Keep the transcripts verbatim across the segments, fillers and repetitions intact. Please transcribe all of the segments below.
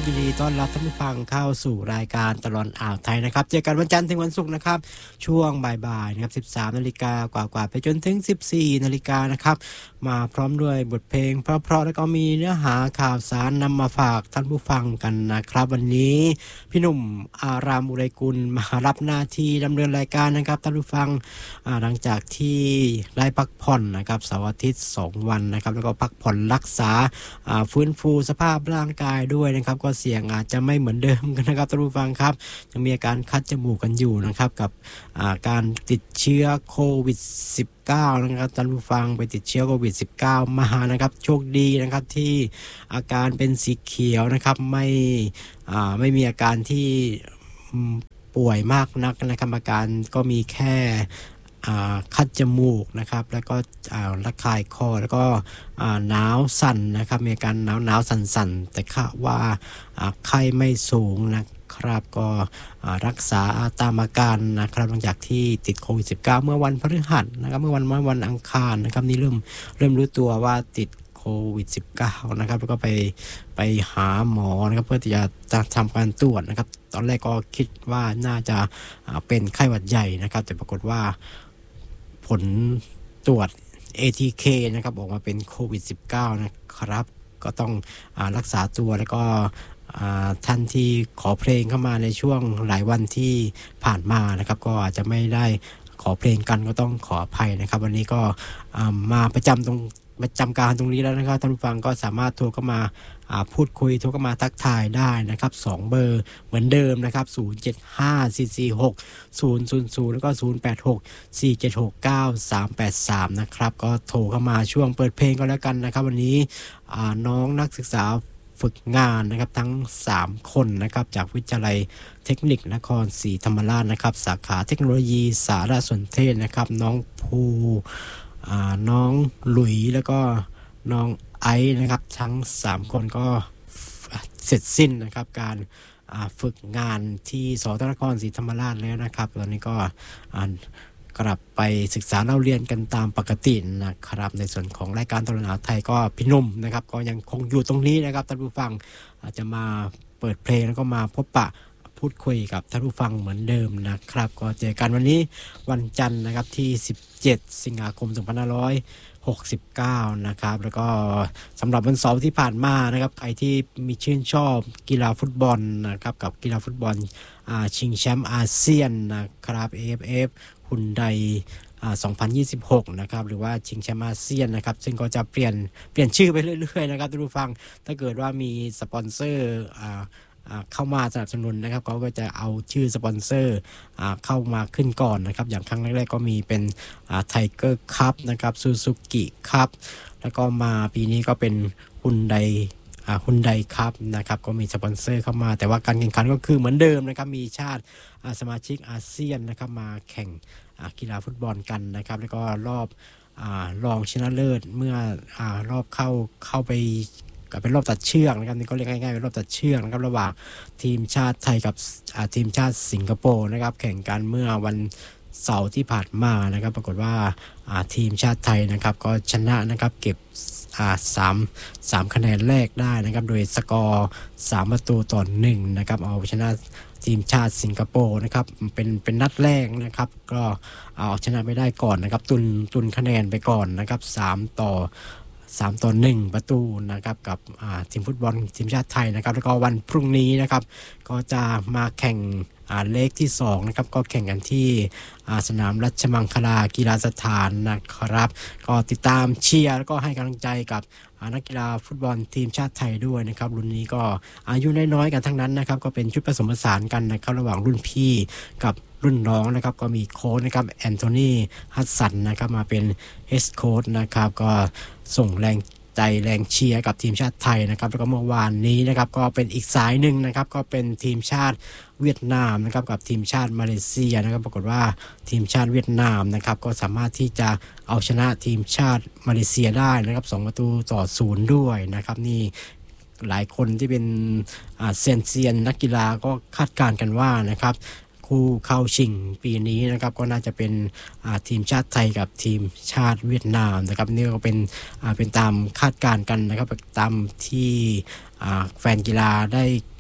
ยินดีต้อนรับท่านผู้ฟังเข้าสู่รายการตลอดอ่าวไทยนะครับเจอกันวันจันทร์ถึงวันศุกร์นะครับช่วงบ่ายๆนะครับ สิบสามนาฬิกา กว่าๆไปจนถึง สิบสี่นาฬิกานะครับมาพร้อมด้วยบทเพลงเพราะๆแล้วก็มีเนื้อหาข่าวสารนำมาฝากท่านผู้ฟังกันนะครับวันนี้พี่หนุ่มอารามอุไรกุลมารับหน้าที่ดำเนินรายการนะครับท่านผู้ฟังหลังจากที่ได้พักผ่อนนะครับเสาร์อาทิตย์สองวันนะครับแล้วก็พักผ่อนรักษาฟื้นฟูสภาพร่างกายด้วยนะครับก็เสี่ยงอาจจะไม่เหมือนเดิมกันนะครับท่านผู้ฟังครับยังมีอาการคัดจมูกกันอยู่นะครับกับการติดเชื้อโควิด สิบเก้า นะครับท่านผู้ฟังไปติดเชื้อโควิด สิบเก้า มานะครับโชคดีนะครับที่อาการเป็นสีเขียวนะครับไม่ไม่มีอาการที่ป่วยมากนักนะครับอาการก็มีแค่คัดจมูกนะครับแล้วก็ระคายคอแล้วก็หนาวสั่นนะครับมีอาการหนาวหนาวสั่นๆแต่ค่าว่าไข้ไม่สูงนะครับก็รักษาตามอาการนะครับหลังจากที่ติดโควิด สิบเก้า เมื่อวันพฤหัสนะครับเมื่อวันเมื่อวันอังคารนะครับนี่เริ่มเริ่มรู้ตัวว่าติดโควิด สิบเก้า นะครับแล้วก็ไปไปหาหมอนะครับเพื่อที่จะจะทำการตรวจนะครับตอนแรกก็คิดว่าน่าจะเป็นไข้หวัดใหญ่นะครับแต่ปรากฏว่าผลตรวจ เอ ที เค นะครับออกมาเป็นโควิด สิบเก้า นะครับก็ต้องอ่ารักษาตัวแล้วก็ท่านที่ขอเพลงเข้ามาในช่วงหลายวันที่ผ่านมานะครับก็อาจจะไม่ได้ขอเพลงกันก็ต้องขออภัยนะครับวันนี้ก็มาประจำตรงประจำการตรงนี้แล้วนะครับท่านผู้ฟังก็สามารถโทรเข้ามาพูดคุยโทรเข้ามาทักทายได้นะครับสองเบอร์เหมือนเดิมนะครับศูนย์ เจ็ด ห้า สี่ สี่ หก ศูนย์ ศูนย์ ศูนย์แล้วก็ศูนย์ แปด หก สี่ เจ็ด หก เก้า สาม แปด สามนะครับก็โทรเข้ามาช่วงเปิดเพลงก็แล้วกันนะครับวันนี้น้องนักศึกษาฝึกงานนะครับทั้งสามคนนะครับจากวิทยาลัยเทคนิคนครศรีธรรมราชนะครับสาขาเทคโนโลยีสารสนเทศนะครับน้องภูน้องหลุยแล้วก็น้องไอซ์นะครับทั้งสามคนก็เสร็จสิ้นนะครับการฝึกงานที่สทนครศรีธรรมราชแล้วนะครับตอนนี้ก็กลับไปศึกษาเล่าเรียนกันตามปกตินะครับในส่วนของรายการตลอดอ่าวไทยก็พี่หนุ่มนะครับก็ยังคงอยู่ตรงนี้นะครับท่านผู้ฟังอาจจะมาเปิดเพลงแล้วก็มาพบปะพูดคุยกับท่านผู้ฟังเหมือนเดิมนะครับก็เจอกันวันนี้วันจันทร์นะครับที่สิบเจ็ดสิงหาคมสองพันห้าร้อยหกสิบเก้านะครับแล้วก็สำหรับวันเสาร์ที่ผ่านมานะครับใครที่มีชื่นชอบกีฬาฟุตบอลนะครับกับกีฬาฟุตบอลชิงแชมป์อาเซียนนะครับ เอ เอฟ เอฟ ฮุนไดสองพันยี่สิบหกนะครับหรือว่าชิงแชมป์อาเซียนนะครับซึ่งก็จะเปลี่ยนเปลี่ยนชื่อไปเรื่อยๆนะครับท่านผู้ฟังถ้าเกิดว่ามีสปอนเซอร์เข้ามาสนับสนุนนะครับเขาก็จะเอาชื่อสปอนเซอร์เข้ามาขึ้นก่อนนะครับอย่างครั้งแรกๆก็มีเป็นไทเกอร์คัพนะครับซูซูกิคัพแล้วก็มาปีนี้ก็เป็นฮุนไดฮุนไดคัพนะครับก็มีสปอนเซอร์เข้ามาแต่ว่าการแข่งขันก็คือเหมือนเดิมนะครับมีชาติสมาชิกอาเซียนนะครับมาแข่งกีฬาฟุตบอลกันนะครับแล้วก็รอบรองชนะเลิศเมื่อรอบเข้าเข้าไปก็เป็นรอบตัดเชือกนะครับนี่ก็เรียกง่ายๆเป็นรอบตัดเชือกนะครับระหว่างทีมชาติไทยกับทีมชาติสิงคโปร์นะครับแข่งกันเมื่อวันเสาร์ที่ผ่านมานะครับปรากฏว่าทีมชาติไทยนะครับก็ชนะนะครับเก็บสาม สามคะแนนแรกได้นะครับโดยสกอร์สามประตูต่อหนึ่งนะครับเอาชนะทีมชาติสิงคโปร์นะครับเป็นเป็นนัดแรกนะครับก็เอาชนะไม่ได้ก่อนนะครับตุนตุนคะแนนไปก่อนนะครับสามต่อสามต่อหนึ่งประตูนะครับกับทีมฟุตบอลทีมชาติไทยนะครับแล้วก็วันพรุ่งนี้นะครับก็จะมาแข่งเลขที่สองนะครับก็แข่งกันที่สนามราชมังคลากีฬาสถานนะครับก็ติดตามเชียร์แล้วก็ให้กำลังใจกับนักกีฬาฟุตบอลทีมชาติไทยด้วยนะครับรุ่นนี้ก็อายุน้อยๆกันทั้งนั้นนะครับก็เป็นชุดผสมผสานกันนะครับระหว่างรุ่นพี่กับรุ่นน้องนะครับก็มีโค้ชนะครับแอนโทนีฮัดสันนะครับมาเป็นเฮดโค้ชนะครับก็ส่งแรงใจแรงเชียร์กับทีมชาติไทยนะครับแล้วก็เมื่อวานนี้นะครับก็เป็นอีกสายหนึ่งนะครับก็เป็นทีมชาติเวียดนามนะครับกับทีมชาติมาเลเซียนะครับปรากฏว่าทีมชาติเวียดนามนะครับก็สามารถที่จะเอาชนะทีมชาติมาเลเซียได้นะครับสองประตูต่อศูนย์ด้วยนะครับนี่หลายคนที่เป็นเซียนเซียนนักกีฬาก็คาดการณ์กันว่านะครับคู่เข้าชิงปีนี้นะครับก็น่าจะเป็นทีมชาติไทยกับทีมชาติเวียดนามนะครับนี่ก็เป็นเป็นตามคาดการณ์กันนะครับตามที่แฟนกีฬาได้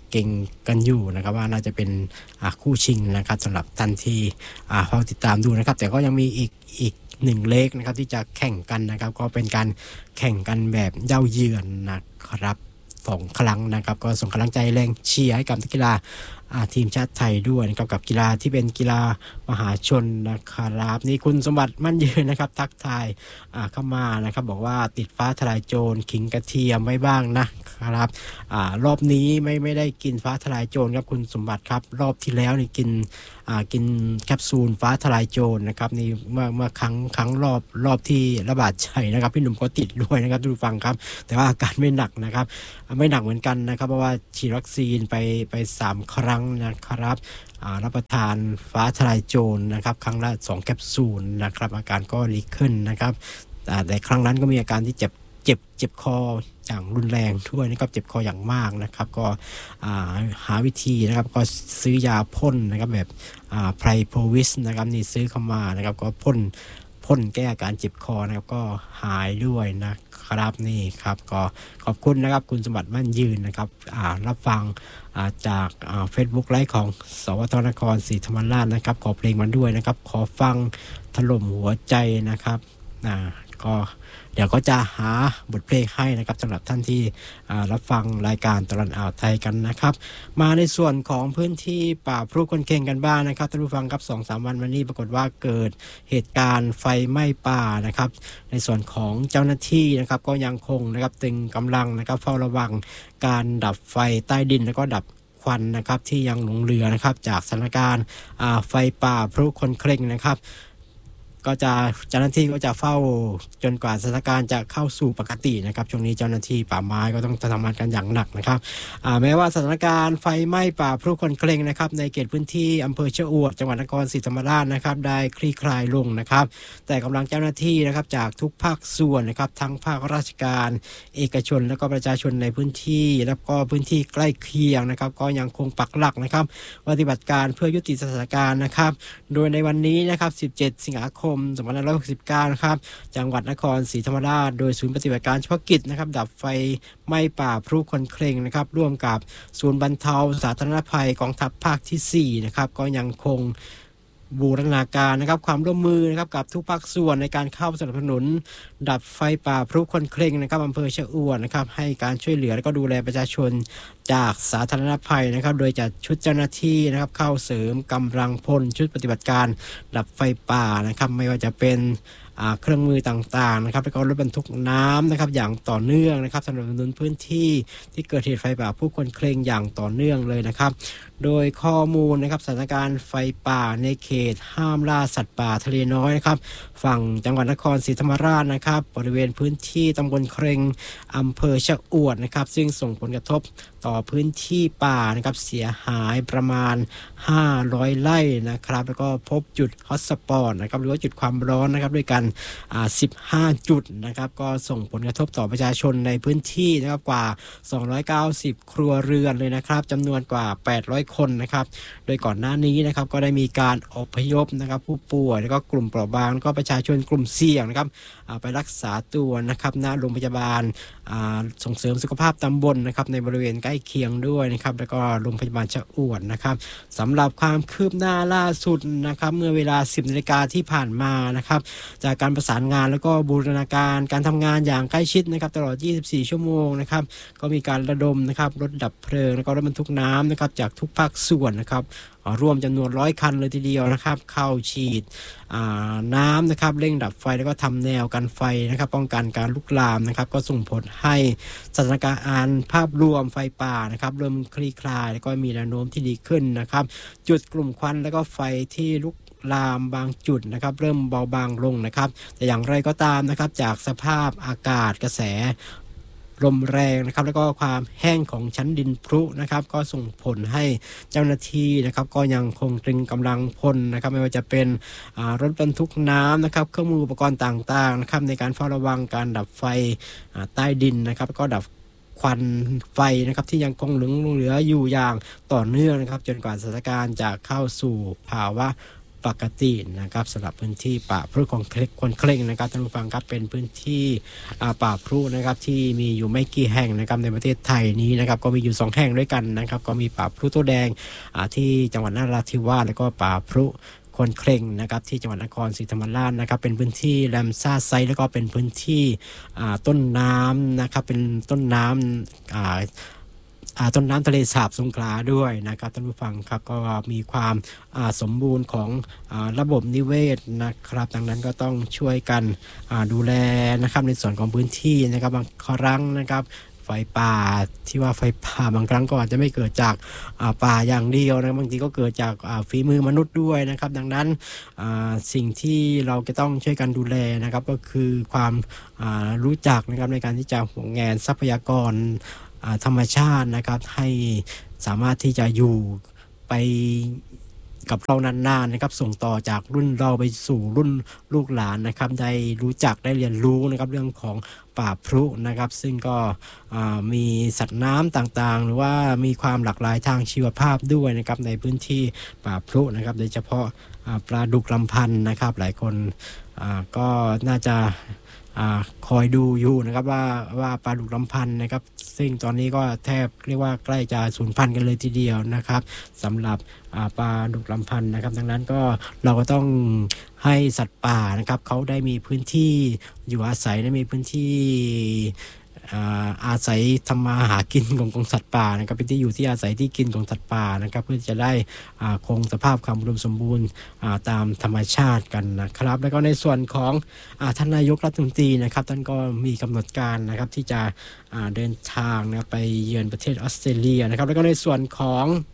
เก่งกันอยู่นะครับว่าน่าจะเป็นคู่ชิงนะครับสำหรับท่านที่เฝ้าติดตามดูนะครับแต่ก็ยังมีอีกอีกหนึ่งเลขนะครับที่จะแข่งกันนะครับก็เป็นการแข่งกันแบบเย้าเยือนนะครับสองครั้งนะครับก็ส่งกำลังใจแรงเชียร์ให้กับนักกีฬาทีมชาติไทยด้วยนะครับกับกีฬาที่เป็นกีฬามหาชนนะครับนี่คุณสมบัติมั่นยืนนะครับทักทายเข้ามานะครับบอกว่าติดฟ้าทลายโจรขิงกระเทียมไว้บ้างนะครับอรอบนี้ไม่ไม่ได้กินฟ้าทลายโจรครับคุณสมบัติครับรอบที่แล้วนี่กินกินแคปซูลฟ้าทลายโจรนะครับนี่เมื่อเมื่อครั้งครั้งรอบรอบที่ระบาดใหญ่นะครับพี่หนุ่มก็ติดด้วยนะครับทุกฟังครับแต่ว่าอาการไม่หนักนะครับไม่หนักเหมือนกันนะครับเพราะว่าฉีดวัคซีนไปไปสามครั้งนะครับรับประทานฟ้าทลายโจรนะครับครั้งละสองแคปซูลนะครับอาการก็ดีขึ้นนะครับแต่ครั้งนั้นก็มีอาการที่เจ็บเจ็บเจ็บคออย่างรุนแรงด้วยนะครับเจ็บคออย่างมากนะครับก็หาวิธีนะครับก็ซื้อยาพ่นนะครับแบบไพรโพวิสนะครับนี่ซื้อเข้ามานะครับก็พ่นพ่นแก้อาการเจ็บคอนะครับก็หายด้วยนะครับนี่ครับก็ขอบคุณนะครับคุณสมบัติมั่นยืนนะครับรับฟังจากเฟซบุ๊กไลฟ์ของสวทนครศรีธรรมราชนะครับขอเพลงมันด้วยนะครับขอฟังถล่มหัวใจนะครับก็เดี๋ยวก็จะหาบทเพลงให้นะครับสำหรับท่านที่รับฟังรายการตลอดอ่าวไทยกันนะครับมาในส่วนของพื้นที่ป่าพรุคนเข่งกันบ้างนะครับท่านผู้ฟังครับ สองถึงสาม วันวันนี้ปรากฏว่าเกิดเหตุการณ์ไฟไหม้ป่านะครับในส่วนของเจ้าหน้าที่นะครับก็ยังคงนะครับตึงกำลังนะครับเฝ้าระวังการดับไฟใต้ดินแล้วก็ดับควันนะครับที่ยังหลงเหลือนะครับจากสถานการณ์ไฟป่าพรุคนเข่งนะครับก็จะเจ้าหน้าที่ก็จะเฝ้าจนกว่าสถานการณ์จะเข้าสู่ปกตินะครับช่วงนี้เจ้าหน้าที่ป่าไม้ก็ต้องทำงานกันอย่างหนักนะครับแม้ว่าสถานการณ์ไฟไหม้ป่าพรุคนเข่งนะครับในเขตพื้นที่อำเภอชะอวดจังหวัดนครศรีธรรมราชนะครับได้คลี่คลายลงนะครับแต่กำลังเจ้าหน้าที่นะครับจากทุกภาคส่วนนะครับทั้งภาคราชการเอกชนและก็ประชาชนในพื้นที่แล้วก็พื้นที่ใกล้เคียงนะครับก็ยังคงปักหลักนะครับปฏิบัติการเพื่อยุติสถานการณ์นะครับโดยในวันนี้นะครับสิบเจ็ดสิงหาคมสองพันห้าร้อยหกสิบเก้านะครับจังหวัดนครศรีธรรมราชโดยศูนย์ปฏิบัติการเฉพาะกิจนะครับดับไฟไหม้ป่าพรุคนเข่งนะครับร่วมกับศูนย์บรรเทาสาธารณภัยกองทัพภาคที่สี่นะครับก็ยังคงบูรณาการนะครับความร่วมมือนะครับกับทุกภาคส่วนในการเข้าสนับสนุนดับไฟป่าพรุคนเข่งนะครับอำเภอชะอวดนะครับให้การช่วยเหลือและก็ดูแลประชาชนจากสาธารณภัยนะครับโดยจัดชุดเจ้าหน้าที่นะครับเข้าเสริมกำลังพลชุดปฏิบัติการดับไฟป่านะครับไม่ว่าจะเป็นเครื่องมือต่างๆนะครับแล้วก็รถบรรทุกน้ำนะครับอย่างต่อเนื่องนะครับสนับสนุนพื้นที่ที่เกิดเหตุไฟป่าผู้คนเข่งอย่างต่อเนื่องเลยนะครับโดยข้อมูลนะครับสถานการณ์ไฟป่าในเขตห้ามล่าสัตว์ป่าทะเลน้อยนะครับฝั่งจังหวัดนครศรีธรรมราชนะครับบริเวณพื้นที่ตำบลเข่งอำเภอชะอวดนะครับซึ่งส่งผลกระทบต่อพื้นที่ป่านะครับเสียหายประมาณห้าร้อยไร่นะครับแล้วก็พบจุดฮอตสปอตนะครับหรือว่าจุดความร้อนนะครับด้วยกันอ่าสิบห้าจุดนะครับก็ส่งผลกระทบต่อประชาชนในพื้นที่นะครับกว่าสองร้อยเก้าสิบครัวเรือนเลยนะครับจำนวนกว่าแปดร้อยคนนะครับโดยก่อนหน้านี้นะครับก็ได้มีการอพยพนะครับผู้ป่วยแล้วก็กลุ่มเปราะบางแล้วก็ประชาชนกลุ่มเสี่ยงนะครับไปรักษาตัวนะครับณโรงพยาบาลส่งเสริมสุขภาพตำบลนะครับในบริเวณใกล้เคียงด้วยนะครับแล้วก็โรงพยาบาลชะอวดนะครับสำหรับความคืบหน้าล่าสุดนะครับเมื่อเวลา สิบนาฬิกาที่ผ่านมานะครับจากการประสานงานแล้วก็บูรณาการการทำงานอย่างใกล้ชิดนะครับตลอดยี่สิบสี่ชั่วโมงนะครับก็มีการระดมนะครับรถดับเพลิงแล้วก็รถบรรทุกน้ำนะครับจากทุกภาคส่วนนะครับรวมจำนวนร้อยคันเลยทีเดียวนะครับเข้าฉีดน้ำนะครับเร่งดับไฟแล้วก็ทำแนวกันไฟนะครับป้องกันการลุกลามนะครับก็ส่งผลให้สถานการณ์ภาพรวมไฟป่านะครับเริ่มคลี่คลายแล้วก็มีแนวโน้มที่ดีขึ้นนะครับจุดกลุ่มควันแล้วก็ไฟที่ลุกลามบางจุดนะครับเริ่มเบาบางลงนะครับแต่อย่างไรก็ตามนะครับจากสภาพอากาศกระแสลมแรงนะครับแล้วก็ความแห้งของชั้นดินพรุนะครับก็ส่งผลให้เจ้าหน้าที่นะครับก็ยังคงตรึงกำลังพลนะครับไม่ว่าจะเป็นรถบรรทุกน้ำนะครับเครื่องมืออุปกรณ์ต่างๆนะครับในการเฝ้าระวังการดับไฟใต้ดินนะครับก็ดับควันไฟนะครับที่ยังคงหลงเหลืออยู่อย่างต่อเนื่องนะครับจนกว่าสถานการณ์จะเข้าสู่ภาวะปกตินะครับสำหรับพื้นที่ป่าพรุของเคล็กคนเคร่งนะครับท่านผู้ฟังครับเป็นพื้นที่ป่าพรุนะครับที่มีอยู่ไม่กี่แห่งนะครับในประเทศไทยนี้นะครับก็มีอยู่สองแห่งด้วยกันนะครับก็มีป่าพรุตัวแดงที่จังหวัดนราธิวาสแล้วก็ป่าพรุคนเคร่งนะครับที่จังหวัดนครศรีธรรมราชนะครับเป็นพื้นที่แรมซ่าไซต์แล้วก็เป็นพื้นที่ต้นน้ำนะครับเป็นต้นน้ำต้นน้ำทะเลสาบสงขลาด้วยนะครับท่านผู้ฟังครับก็มีความสมบูรณ์ของระบบนิเวศนะครับดังนั้นก็ต้องช่วยกันดูแลนะครับในส่วนของพื้นที่นะครับบางครั้งนะครับไฟป่าที่ว่าไฟป่าบางครั้งก็อาจจะไม่เกิดจากป่าอย่างเดียวนะบางทีก็เกิดจากฝีมือมนุษย์ด้วยนะครับดังนั้นสิ่งที่เราจะต้องช่วยกันดูแลนะครับก็คือความรู้จักนะครับในการที่จะห่วงแหนทรัพยากรธรรมชาตินะครับให้สามารถที่จะอยู่ไปกับเรานานๆนะครับส่งต่อจากรุ่นเราไปสู่รุ่นลูกหลานนะครับได้รู้จักได้เรียนรู้นะครับเรื่องของป่าพรุนะครับซึ่งก็มีสัตว์น้ำต่างๆหรือว่ามีความหลากหลายทางชีวภาพด้วยนะครับในพื้นที่ป่าพรุนะครับโดยเฉพาะปลาดุกลำพันธ์นะครับหลายคนก็น่าจะคอยดูอยู่นะครับว่าว่าปลาดุกลำพันธ์นะครับซึ่งตอนนี้ก็แทบเรียกว่าใกล้จะสูญพันธุ์กันเลยทีเดียวนะครับสำหรับปลาดุกลำพันธ์นะครับดังนั้นก็เราก็ต้องให้สัตว์ป่านะครับเขาได้มีพื้นที่อยู่อาศัยได้มีพื้นที่อาศัยทำมาหากินของของสัตว์ป่านะครับเป็นที่อยู่ที่อาศัยที่กินของสัตว์ป่านะครับเพื่อจะได้คงสภาพความอุดมสมบูรณ์ตามธรรมชาติกันนะครับแล้วก็ในส่วนของท่านนายกรัฐมนตรีนะครับท่านก็มีกำหนดการนะครับที่จะเดินทางนะไปเยือนประเทศออสเตรเลียนะครับแล้วก็ในส่วนของ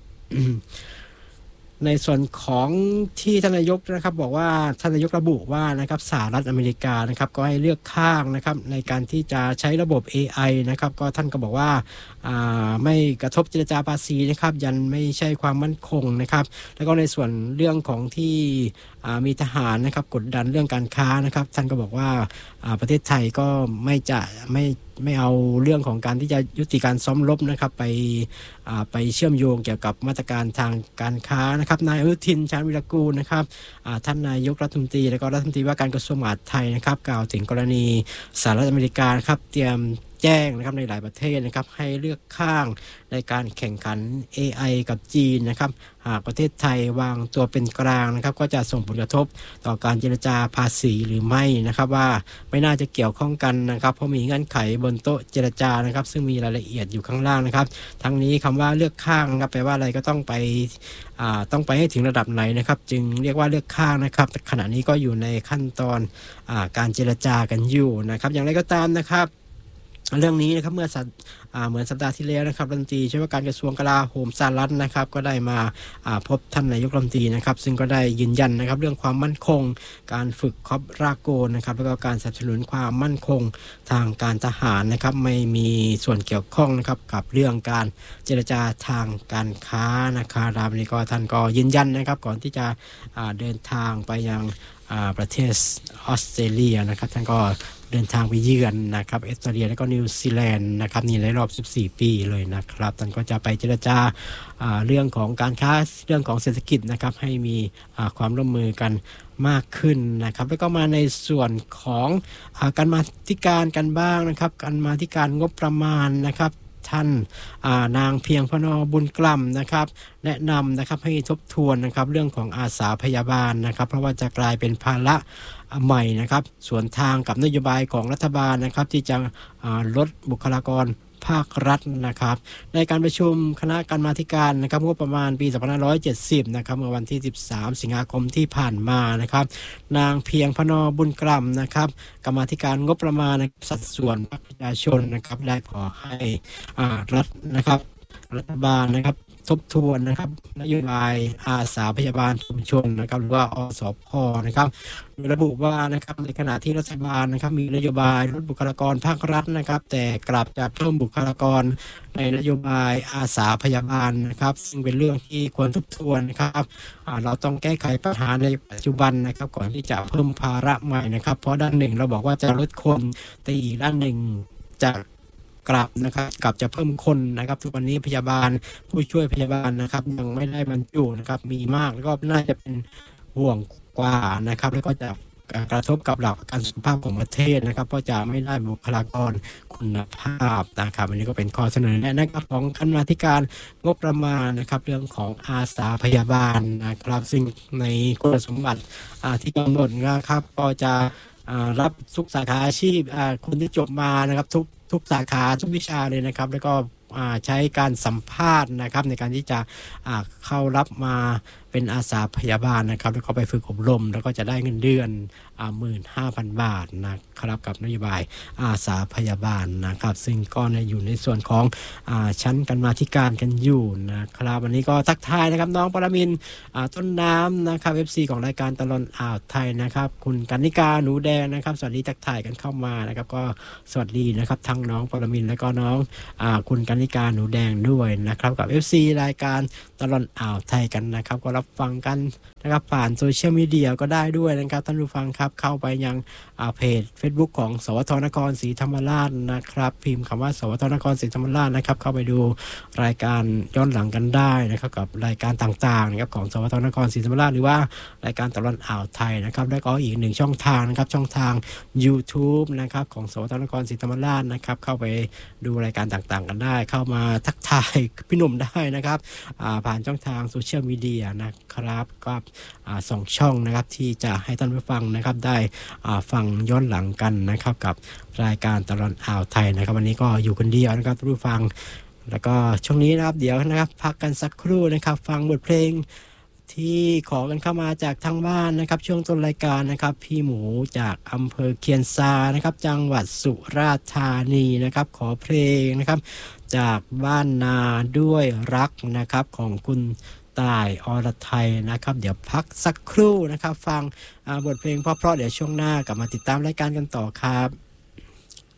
ในส่วนของที่ท่านนายกนะครับบอกว่าท่านนายกระบุว่านะครับสหรัฐอเมริกานะครับก็ให้เลือกข้างนะครับในการที่จะใช้ระบบ เอ ไอ นะครับก็ท่านก็บอกว่าไม่กระทบเจรจาภาษีนะครับยันไม่ใช่ความมั่นคงนะครับแล้วก็ในส่วนเรื่องของที่มีทหารนะครับกดดันเรื่องการค้านะครับท่านก็บอกว่าประเทศไทยก็ไม่จะไม่ไม่เอาเรื่องของการที่จะยุติการซ้อมรบนะครับไปไปเชื่อมโยงเกี่ยวกับมาตรการทางการค้านะครับนายอนุทินชาญวิรากูลนะครับท่านนายกรัฐมนตรีและก็รัฐมนตรีว่าการกระทรวงมหาดไทยนะครับกล่าวถึงกรณีสหรัฐอเมริกาครับเตรียมแจ้งนะครับในหลายประเทศนะครับให้เลือกข้างในการแข่งขัน เอ ไอ กับจีนนะครับหากประเทศไทยวางตัวเป็นกลางนะครับก็จะส่งผลกระทบต่อการเจรจาภาษีหรือไม่นะครับว่าไม่น่าจะเกี่ยวข้องกันนะครับเพราะมีเงื่อนไขบนโต๊ะเจรจานะครับซึ่งมีรายละเอียดอยู่ข้างล่างนะครับทั้งนี้คำว่าเลือกข้างนะครับแปลว่าอะไรก็ต้องไปต้องไปให้ถึงระดับไหนนะครับจึงเรียกว่าเลือกข้างนะครับขณะนี้ก็อยู่ในขั้นตอนการเจรจากันอยู่นะครับอย่างไรก็ตามนะครับเรื่องนี้นะครับเมื่อเหมือนสัปดาห์ที่แล้วนะครับรัฐมนตรีช่วยว่าการกระทรวงกลาโหมสหรัฐนะครับก็ได้มาพบท่านนายกรัฐมนตรีนะครับซึ่งก็ได้ยืนยันนะครับเรื่องความมั่นคงการฝึกคอปราโกนะครับแล้วก็การสนับสนุนความมั่นคงทางการทหารนะครับไม่มีส่วนเกี่ยวข้องนะครับกับเรื่องการเจรจาทางการค้านะครับนี่ก็ท่านก็ยืนยันนะครับก่อนที่จะเดินทางไปยังประเทศออสเตรเลียนะครับท่านก็เดินทางไปเยือนนะครับออสเตรเลียและก็นิวซีแลนด์นะครับนี่ในรอบสิบสี่ปีเลยนะครับท่านก็จะไปเจรจาเรื่องของการค้าเรื่องของเศรษฐกิจนะครับให้มีความร่วมมือกันมากขึ้นนะครับแล้วก็มาในส่วนของการมาธิการกันบ้างนะครับการมาธิการงบประมาณนะครับท่านนางเพียงพนบุญกล่ำนะครับแนะนำนะครับให้ทบทวนนะครับเรื่องของอาสาพยาบาลนะครับเพราะว่าจะกลายเป็นภาระใหม่นะครับส่วนทางกับนโยบายของรัฐบาลนะครับที่จะลดบุคลากรภาครัฐนะครับในการประชุมคณะกรรมาธิการนะครับงบประมาณปีสองพันห้าร้อยเจ็ดสิบนะครับเมื่อวันที่สิบสามสิงหาคมที่ผ่านมานะครับนางเพียงพนบุญกล่ำนะครับกรรมาธิการงบประมาณสัดส่วนประชาชนนะครับได้ขอให้รัฐนะครับรัฐบาลนะครับทบทวนนะครับนโยบายอาสาพยาบาลชุมชนนะครับหรือว่าอสพนะครับโดยระบุว่านะครับในขณะที่รัฐบาลนะครับมีนโยบายลดบุคลากรภาครัฐนะครับแต่กลับจะเพิ่มบุคลากรในนโยบายอาสาพยาบาลนะครับซึ่งเป็นเรื่องที่ควรทบทวนนะครับเราต้องแก้ไขปัญหาในปัจจุบันนะครับก่อนที่จะเพิ่มภาระใหม่นะครับเพราะด้านหนึ่งเราบอกว่าจะลดคนแต่อีกด้านหนึ่งจะกลับนะครับกลับจะเพิ่มคนนะครับทุกวันนี้พยาบาลผู้ช่วยพยาบาลนะครับยังไม่ได้บรรจุนะครับมีมากแล้วก็น่าจะเป็นห่วงกว่านะครับแล้วก็จะกระทบกับหลักประกันสุขภาพของประเทศนะครับเพราะจะไม่ได้บุคลากรคุณภาพนะครับอันนี้ก็เป็นข้อเสนอแนะนะครับของคณะกรรมาธิการงบประมาณนะครับเรื่องของอาสาพยาบาลนะครับซึ่งในคุณสมบัติที่กำหนดนะครับก็จะรับทุกสาขาอาชีพคนที่จบมานะครับทุกทุกสาขาทุกวิชาเลยนะครับแล้วก็ใช้การสัมภาษณ์นะครับในการที่จะเข้ารับมาเป็นอาสาพยาบาลนะครับแล้วก็ไปฝึกอบรมแล้วก็จะได้เงินเดือนหมื่นห้าพันบาทนะครับกับนโยบายอาสาพยาบาลนะครับซึ่งก็อยู่ในส่วนของชั้นกรรมาธิการกันอยู่นะครับวันนี้ก็ทักทายนะครับน้องปรมินทร์ต้นน้ำนะครับ เอฟ ซี ของรายการตลอดอ่าวไทยนะครับคุณกนิกาหนูแดงนะครับสวัสดีทักทายกันเข้ามานะครับก็สวัสดีนะครับทั้งน้องปรมินทร์และก็น้องคุณกนิกาหนูแดงด้วยนะครับกับ เอฟ ซี รายการตลอดอ่าวไทยกันนะครับก็รับฟังกันนะครับผ่านโซเชียลมีเดียก็ได้ด้วยนะครับท่านผู้ฟังครับเข้าไปยังเพจ Facebook ของสวทนครศรีธรรมราชนะครับพิมพ์คำว่าสวทนครศรีธรรมราชนะครับเข้าไปดูรายการย้อนหลังกันได้นะครับกับรายการต่างๆนะครับของสวทนครศรีธรรมราชหรือว่ารายการตลอดอ่าวไทยนะครับแล้วก็อีกหนึ่งช่องทางนะครับช่องทาง YouTube นะครับของสวทนครศรีธรรมราชนะครับเข้าไปดูรายการต่างๆกันได้เข้ามาทักทายพี่หนุ่มได้นะครับผ่านช่องทางโซเชียลมีเดียนะครับก็สองช่องนะครับที่จะให้ท่านผู้ฟังนะครับได้ฟังย้อนหลังกันนะครับกับรายการตลอดอ่าวไทยนะครับวันนี้ก็อยู่คนเดียวนะครับท่านผู้ฟังแล้วก็ช่วงนี้นะครับเดี๋ยวนะครับพักกันสักครู่นะครับฟังบทเพลงที่ขอกันเข้ามาจากทางบ้านนะครับช่วงต้นรายการนะครับพี่หมูจากอำเภอเคียนซานะครับจังหวัดสุราษฎร์ธานีนะครับขอเพลงนะครับจากบ้านนาด้วยรักนะครับของคุณตายอรไทยนะครับเดี๋ยวพักสักครู่นะครับฟังบทเพลงเพราะๆเดี๋ยวช่วงหน้ากลับมาติดตามรายการกันต่อครับ